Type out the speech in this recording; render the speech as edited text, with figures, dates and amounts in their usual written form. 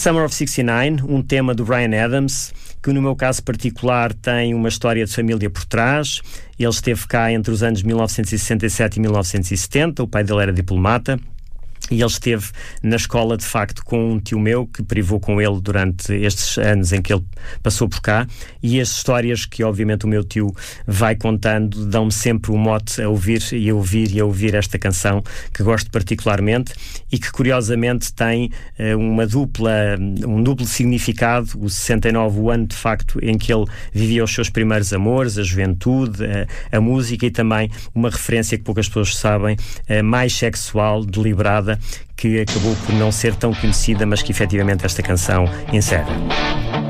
Summer of 69, um tema do Bryan Adams, que no meu caso particular tem uma história de família por trás. Ele esteve cá entre os anos 1967 e 1970, o pai dele era diplomata. E ele esteve na escola, de facto, com um tio meu que privou com ele durante estes anos em que ele passou por cá. E as histórias que, obviamente, o meu tio vai contando dão-me sempre o mote a ouvir e a ouvir e a ouvir esta canção que gosto particularmente e que, curiosamente, tem um duplo significado. O 69, o ano, de facto, em que ele vivia os seus primeiros amores, a juventude, a música e também uma referência que poucas pessoas sabem, mais sexual, deliberada, que acabou por não ser tão conhecida, mas que efetivamente esta canção encerra.